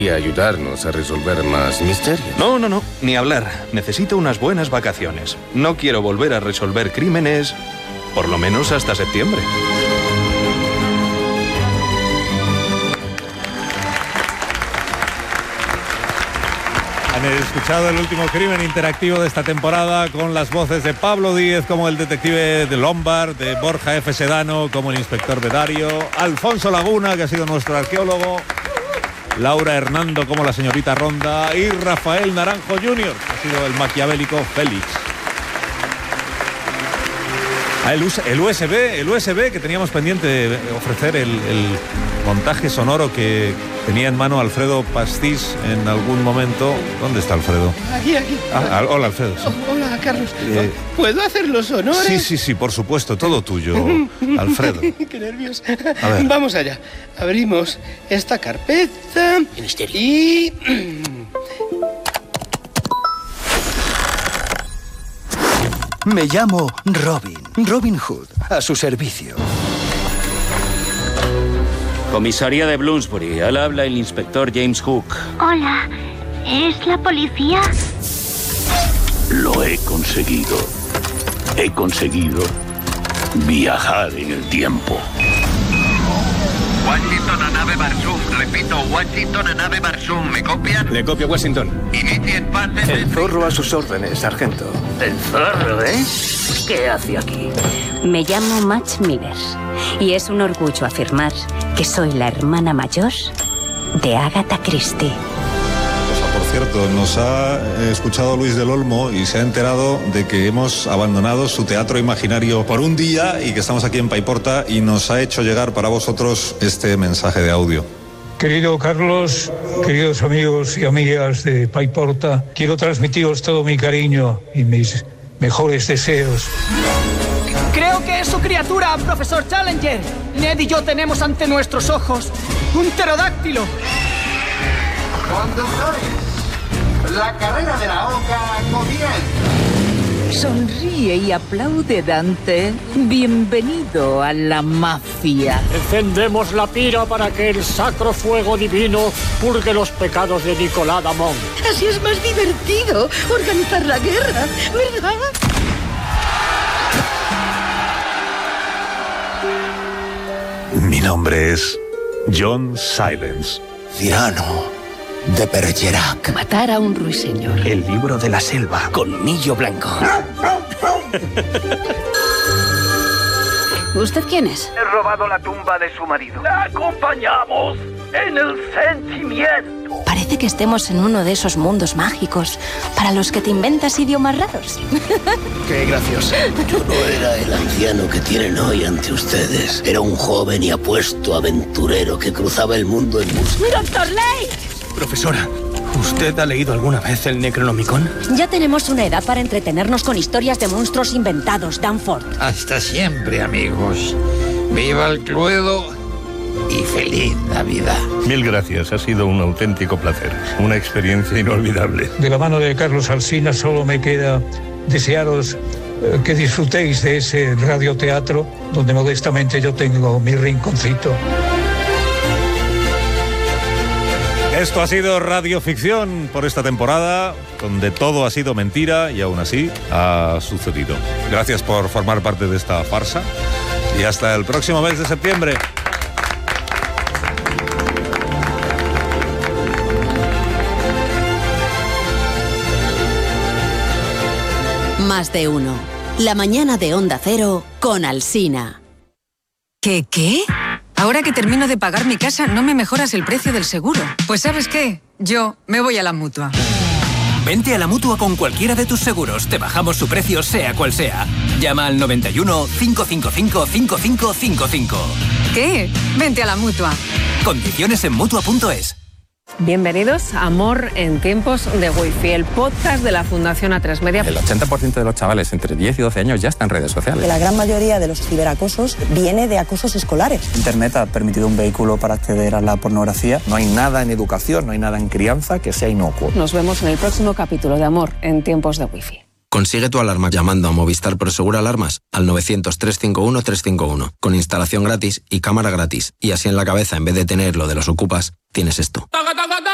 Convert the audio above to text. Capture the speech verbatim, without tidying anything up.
Y ayudarnos a resolver más misterios. No, no, no, ni hablar. Necesito unas buenas vacaciones. No quiero volver a resolver crímenes, por lo menos hasta septiembre. Han escuchado el último crimen interactivo de esta temporada con las voces de Pablo Díez como el detective de Lombard, de Borja F. Sedano como el inspector Bedario, Alfonso Laguna, que ha sido nuestro arqueólogo, Laura Hernando como la señorita Ronda y Rafael Naranjo junior, que ha sido el maquiavélico Félix. Ah, el, el U S B, el U S B que teníamos pendiente de ofrecer el, el montaje sonoro que tenía en mano Alfredo Pastís en algún momento. ¿Dónde está Alfredo? Aquí, aquí. Ah, hola, Alfredo. Sí. Oh, hola, Carlos. Eh, ¿Puedo hacer los honores? Sí, sí, sí, por supuesto, todo tuyo, Alfredo. Qué nervios. Vamos allá. Abrimos esta carpeta y... Me llamo Robin, Robin Hood, a su servicio. Comisaría de Bloomsbury, al habla el inspector James Hook. Hola, ¿es la policía? Lo he conseguido. He conseguido viajar en el tiempo. Washington a nave Barsum. Repito, Washington a nave Barsum. ¿Me copian? Le copio Washington. Inicien fase de... El zorro a sus órdenes, sargento. El zorro, ¿eh? ¿Qué hace aquí? Me llamo Max Millers y es un orgullo afirmar que soy la hermana mayor de Agatha Christie. Por cierto, nos ha escuchado Luis del Olmo y se ha enterado de que hemos abandonado su teatro imaginario por un día y que estamos aquí en Paiporta y nos ha hecho llegar para vosotros este mensaje de audio. Querido Carlos, queridos amigos y amigas de Paiporta, quiero transmitiros todo mi cariño y mis mejores deseos. Creo que es su criatura, profesor Challenger. Ned y yo tenemos ante nuestros ojos un pterodáctilo. Conductores, la carrera de la oca comienza. Sonríe y aplaude, Dante. Bienvenido a la mafia. Encendemos la pira para que el sacro fuego divino purgue los pecados de Nicolás Damón. Así es más divertido organizar la guerra, ¿verdad? Mi nombre es John Silence. Cyrano de Bergerac. Matar a un ruiseñor. El libro de la selva. Colmillo blanco. ¿Usted quién es? He robado la tumba de su marido. La acompañamos en el sentimiento. Parece que estemos en uno de esos mundos mágicos para los que te inventas idiomas raros. Qué gracioso. Yo no era el anciano que tienen hoy ante ustedes. Era un joven y apuesto aventurero que cruzaba el mundo en busca. ¡Doctor Lake! Profesora, ¿usted ha leído alguna vez el Necronomicon? Ya tenemos una edad para entretenernos con historias de monstruos inventados, Danforth. Hasta siempre, amigos. Viva el Cluedo y feliz Navidad. Mil gracias, ha sido un auténtico placer. Una experiencia inolvidable. De la mano de Carlos Alsina solo me queda desearos eh, que disfrutéis de ese radioteatro donde modestamente yo tengo mi rinconcito. Esto ha sido Radioficción por esta temporada, donde todo ha sido mentira y aún así ha sucedido. Gracias por formar parte de esta farsa y hasta el próximo mes de septiembre. Más de uno. La mañana de Onda Cero con Alsina. ¿Qué qué? Ahora que termino de pagar mi casa, ¿no me mejoras el precio del seguro? Pues ¿sabes qué? Yo me voy a la Mutua. Vente a la Mutua con cualquiera de tus seguros. Te bajamos su precio sea cual sea. Llama al noventa y uno, cinco cinco cinco, cinco cinco cinco cinco. ¿Qué? Vente a la Mutua. Condiciones en Mutua punto es. Bienvenidos a Amor en tiempos de Wi-Fi, el podcast de la Fundación A tres Media. El ochenta por ciento de los chavales entre diez y doce años ya están en redes sociales. La gran mayoría de los ciberacosos viene de acosos escolares. Internet ha permitido un vehículo para acceder a la pornografía. No hay nada en educación, no hay nada en crianza que sea inocuo. Nos vemos en el próximo capítulo de Amor en tiempos de Wi-Fi. Consigue tu alarma llamando a Movistar Prosegur Alarmas al novecientos, trescientos cincuenta y uno, trescientos cincuenta y uno, con instalación gratis y cámara gratis. Y así en la cabeza, en vez de tener lo de los ocupas, tienes esto.